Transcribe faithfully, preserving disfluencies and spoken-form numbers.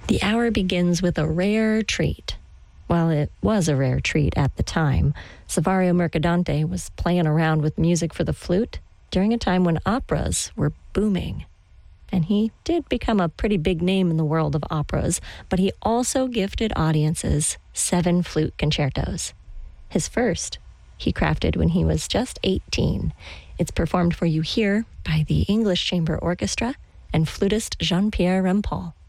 The hour begins with a rare treat. Well, it was a rare treat at the time. Saverio Mercadante was playing around with music for the flute during a time when operas were booming. And he did become a pretty big name in the world of operas, but he also gifted audiences seven flute concertos. His first, he crafted when he was just eighteen. It's performed for you here by the English Chamber Orchestra and flutist Jean-Pierre Rampal.